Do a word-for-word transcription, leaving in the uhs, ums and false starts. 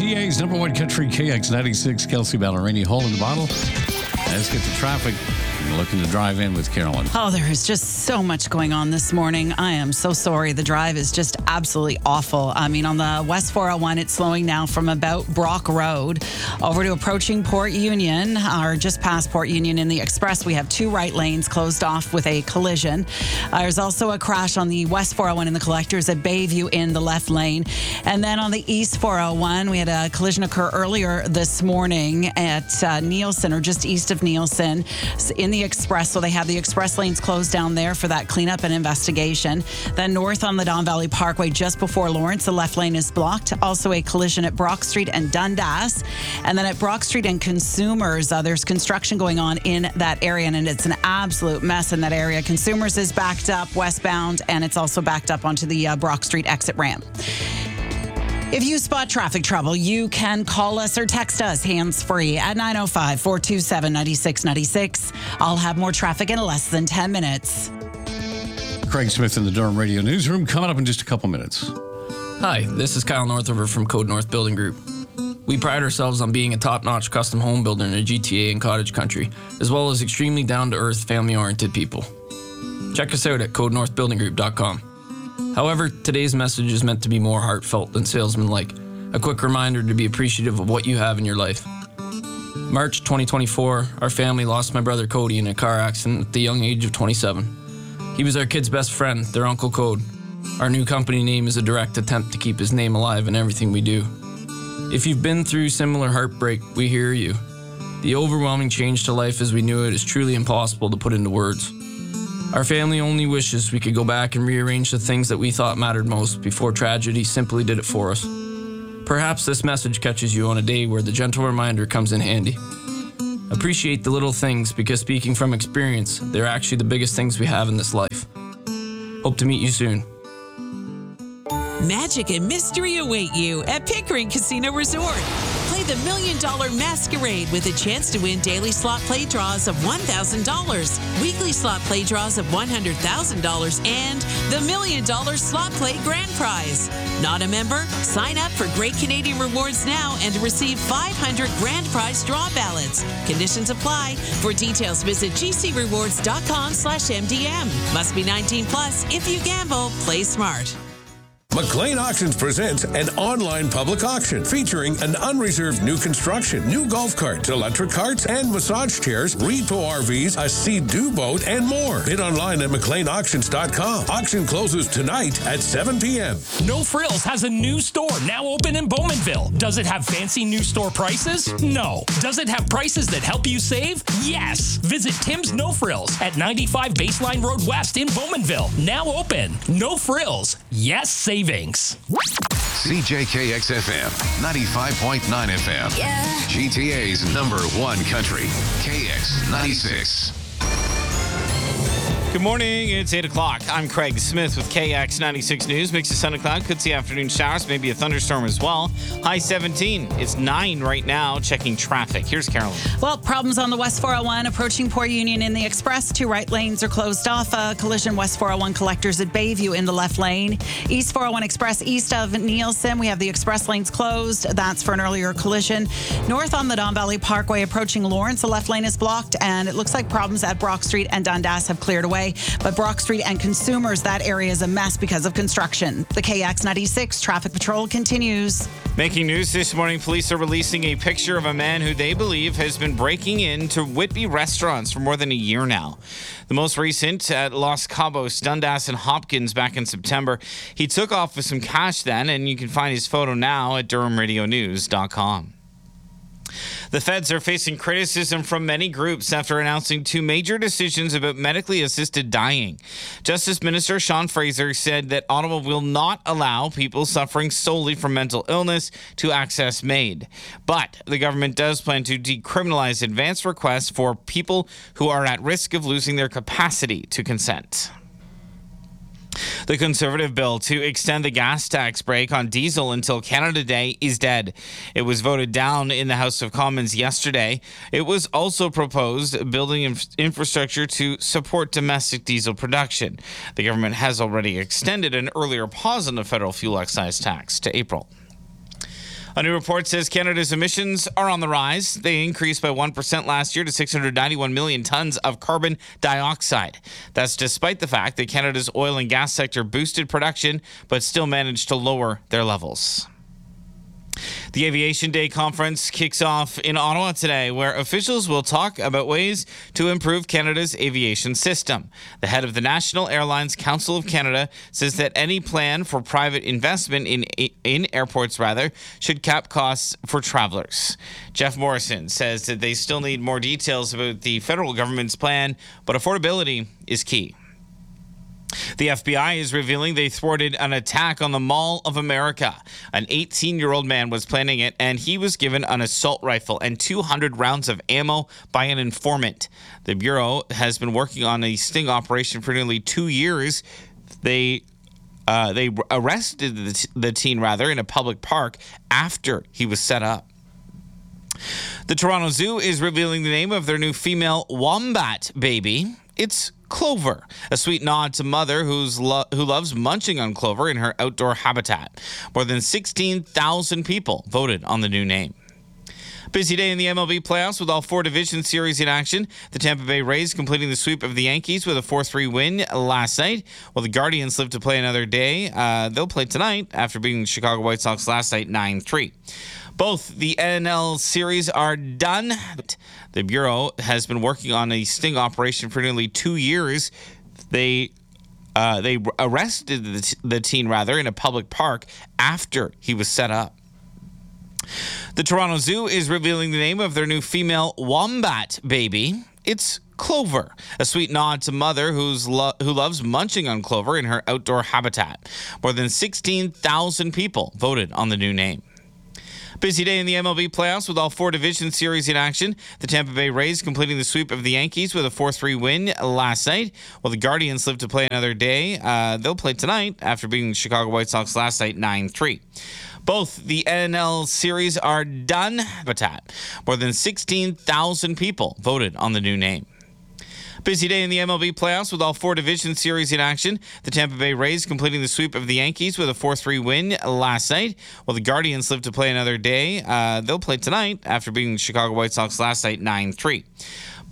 T A's number one country, K X ninety-six, Kelsey Ballerini, hole in the bottle. Let's get the traffic. Looking to drive in with Carolyn. Oh, there is just so much going on this morning. I am so sorry. The drive is just absolutely awful. I mean, on the West four oh one, it's slowing now from about Brock Road over to approaching Port Union, or just past Port Union in the Express. We have two right lanes closed off with a collision. Uh, there's also a crash on the West four oh one in the Collectors at Bayview in the left lane. And then on the East four oh one, we had a collision occur earlier this morning at uh, Nielsen, or just east of Nielsen, in the Express. So they have the express lanes closed down there for that cleanup and investigation. Then north on the Don Valley Parkway just before Lawrence, the left lane is blocked. Also a collision at Brock Street and Dundas. And then at Brock Street and Consumers, uh, there's construction going on in that area, and it's an absolute mess in that area. Consumers is backed up westbound, and it's also backed up onto the uh, Brock Street exit ramp. If you spot traffic trouble, you can call us or text us hands-free at nine oh five, four two seven, nine six nine six. I'll have more traffic in less than ten minutes. Craig Smith in the Durham Radio Newsroom, coming up in just a couple minutes. Hi, this is Kyle Northover from Code North Building Group. We pride ourselves on being a top-notch custom home builder in the G T A and cottage country, as well as extremely down-to-earth, family-oriented people. Check us out at code north building group dot com. However, today's message is meant to be more heartfelt than salesman-like. A quick reminder to be appreciative of what you have in your life. March twenty twenty-four, our family lost my brother Cody in a car accident at the young age of twenty-seven. He was our kid's best friend, their Uncle Code. Our new company name is a direct attempt to keep his name alive in everything we do. If you've been through similar heartbreak, we hear you. The overwhelming change to life as we knew it is truly impossible to put into words. Our family only wishes we could go back and rearrange the things that we thought mattered most before tragedy simply did it for us. Perhaps this message catches you on a day where the gentle reminder comes in handy. Appreciate the little things, because speaking from experience, they're actually the biggest things we have in this life. Hope to meet you soon. Magic and mystery await you at Pickering Casino Resort. Play the Million Dollar Masquerade with a chance to win daily slot play draws of one thousand dollars, weekly slot play draws of one hundred thousand dollars, and the Million Dollar Slot Play Grand Prize. Not a member? Sign up for Great Canadian Rewards now and receive five hundred Grand Prize draw ballots. Conditions apply. For details, visit gcrewards.com slash MDM. Must be nineteen plus. If you gamble, play smart. McLean Auctions presents an online public auction featuring an unreserved new construction, new golf carts, electric carts, and massage chairs, repo R Vs, a Sea-Doo boat, and more. Bid online at mclean auctions dot com. Auction closes tonight at seven p.m. No Frills has a new store now open in Bowmanville. Does it have fancy new store prices? No. Does it have prices that help you save? Yes. Visit Tim's No Frills at ninety-five Baseline Road West in Bowmanville. Now open. No Frills. Yes, savings. C J K X F M, ninety-five point nine F M. Yeah. G T A's number one country, K X ninety-six. Good morning. It's eight o'clock. I'm Craig Smith with K X ninety-six News. Mix of sun and cloud. Could see afternoon showers, maybe a thunderstorm as well. High seventeen. It's nine right now. Checking traffic. Here's Carolyn. Well, problems on the West four oh one approaching Port Union in the Express. Two right lanes are closed off. A collision West four oh one Collectors at Bayview in the left lane. East four oh one Express east of Nielsen. We have the express lanes closed. That's for an earlier collision. North on the Don Valley Parkway approaching Lawrence, the left lane is blocked, and it looks like problems at Brock Street and Dundas have cleared away. But Brock Street and Consumers, that area is a mess because of construction. The K X ninety-six traffic patrol continues. Making news this morning, police are releasing a picture of a man who they believe has been breaking into Whitby restaurants for more than a year now. The most recent at Los Cabos, Dundas and Hopkins back in September. He took off with some cash then, and you can find his photo now at durham radio news dot com. The feds are facing criticism from many groups after announcing two major decisions about medically assisted dying. Justice Minister Sean Fraser said that Ottawa will not allow people suffering solely from mental illness to access MAID. But the government does plan to decriminalize advance requests for people who are at risk of losing their capacity to consent. The Conservative bill to extend the gas tax break on diesel until Canada Day is dead. It was voted down in the House of Commons yesterday. It was also proposed building inf- infrastructure to support domestic diesel production. The government has already extended an earlier pause on the federal fuel excise tax to April. A new report says Canada's emissions are on the rise. They increased by one percent last year to six hundred ninety-one million tons of carbon dioxide. That's despite the fact that Canada's oil and gas sector boosted production, but still managed to lower their levels. The Aviation Day conference kicks off in Ottawa today, where officials will talk about ways to improve Canada's aviation system. The head of the National Airlines Council of Canada says that any plan for private investment in in airports rather should cap costs for travelers. Jeff Morrison says that they still need more details about the federal government's plan, but affordability is key. The F B I is revealing they thwarted an attack on the Mall of America. An eighteen-year-old man was planning it, and he was given an assault rifle and two hundred rounds of ammo by an informant. The Bureau has been working on a sting operation for nearly two years. They uh, they arrested the, t- the teen rather in a public park after he was set up. The Toronto Zoo is revealing the name of their new female wombat baby. It's Clover, a sweet nod to mother who's lo- who loves munching on clover in her outdoor habitat. More than sixteen thousand people voted on the new name. Busy day in the M L B playoffs with all four division series in action. The Tampa Bay Rays completing the sweep of the Yankees with a four three win last night, while the Guardians live to play another day. Uh, they'll play tonight after beating the Chicago White Sox last night nine three. Both the N L series are done. The Bureau has been working on a sting operation for nearly two years. They uh, they arrested the, t- the teen rather in a public park after he was set up. The Toronto Zoo is revealing the name of their new female wombat baby. It's Clover, a sweet nod to mother who's lo- who loves munching on clover in her outdoor habitat. More than sixteen thousand people voted on the new name. Busy day in the M L B playoffs with all four division series in action. The Tampa Bay Rays completing the sweep of the Yankees with a four three win last night, while the Guardians live to play another day. Uh, they'll play tonight after beating the Chicago White Sox last night nine three. Both the N L series are done. More than sixteen thousand people voted on the new name. Busy day in the M L B playoffs with all four division series in action. The Tampa Bay Rays completing the sweep of the Yankees with a four three win last night, while the Guardians live to play another day. Uh, they'll play tonight after beating the Chicago White Sox last night nine three.